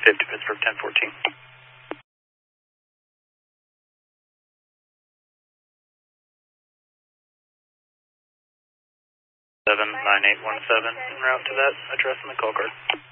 50 Pittsburgh 1014. 79817 en route to that address in the call card.